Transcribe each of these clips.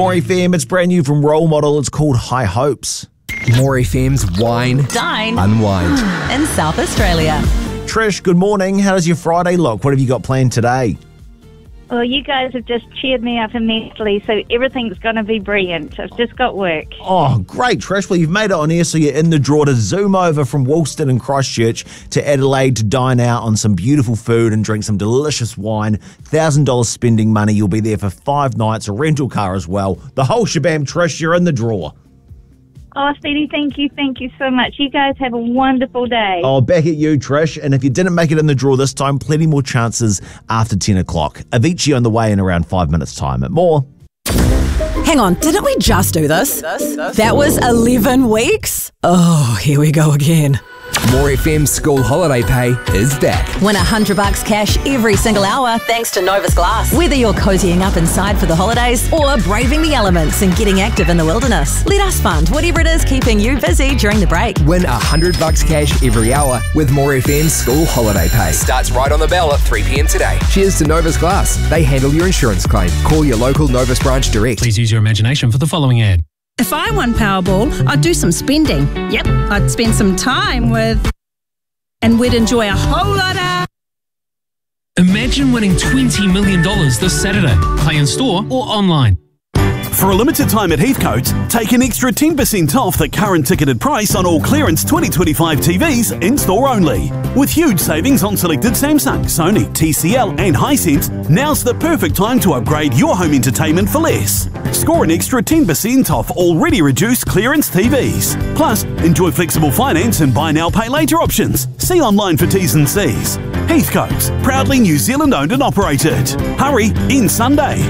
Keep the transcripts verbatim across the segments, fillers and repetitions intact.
More F M, it's brand new from Role Model. It's called High Hopes. More F M's Wine, Dine, Unwind in South Australia. Trish, good morning. How does your Friday look? What have you got planned today? Well, you guys have just cheered me up immensely, so everything's going to be brilliant. I've just got work. Oh, great, Trish. Well, you've made it on air, so you're in the draw to zoom over from Woolston and Christchurch to Adelaide to dine out on some beautiful food and drink some delicious wine. one thousand dollars spending money. You'll be there for five nights, a rental car as well. The whole shabam, Trish. You're in the draw. Oh, Speedy, thank you, thank you so much. You guys have a wonderful day. Oh, back at you, Trish. And if you didn't make it in the draw this time, plenty more chances after ten o'clock. Avicii on the way in around five minutes' time. At more. Hang on, didn't we just do this? this, this. That was eleven weeks? Oh, here we go again. More F M school holiday pay is back. Win a hundred bucks cash every single hour thanks to Novus Glass. Whether you're cozying up inside for the holidays or braving the elements and getting active in the wilderness, let us fund whatever it is keeping you busy during the break. Win a hundred bucks cash every hour with More F M school holiday pay. Starts right on the bell at three p.m. today. Cheers to Novus Glass. They handle your insurance claim. Call your local Novus branch direct. Please use your imagination for the following ad. If I won Powerball, I'd do some spending. Yep, I'd spend some time with... and we'd enjoy a whole lot of... Imagine winning twenty million dollars this Saturday. Play in store or online. For a limited time at Heathcote, take an extra ten percent off the current ticketed price on all clearance twenty twenty-five T Vs in-store only. With huge savings on selected Samsung, Sony, T C L and Hisense, now's the perfect time to upgrade your home entertainment for less. Score an extra ten percent off already reduced clearance T Vs. Plus, enjoy flexible finance and buy now, pay later options. See online for T's and C's. Heathcote, proudly New Zealand owned and operated. Hurry, in Sunday.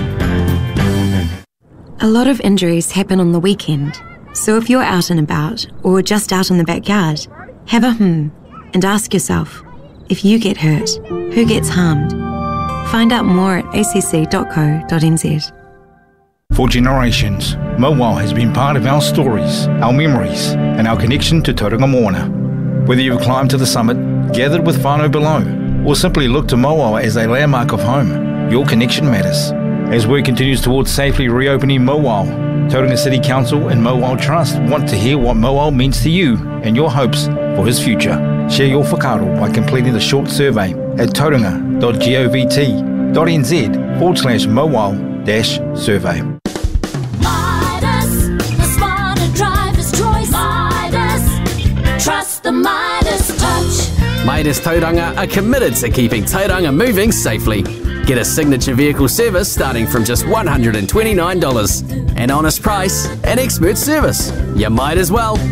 A lot of injuries happen on the weekend, so if you're out and about or just out in the backyard, have a hmm and ask yourself, if you get hurt, who gets harmed? Find out more at a c c dot co dot n z. For generations, Mowau has been part of our stories, our memories, and our connection to Tauranga Moana. Whether you've climbed to the summit, gathered with whānau below, or simply looked to Mowau as a landmark of home, your connection matters. As work continues towards safely reopening Mowau, Tauranga City Council and Mowau Trust want to hear what Mowau means to you and your hopes for his future. Share your whakaaro by completing the short survey at tauranga dot govt dot n z forward slash Mowau dash survey. Midas, the smarter driver's choice. Midas, trust the Midas touch. Midas Tauranga are committed to keeping Tauranga moving safely. Get a signature vehicle service starting from just one hundred twenty-nine dollars. An honest price and expert service. You might as well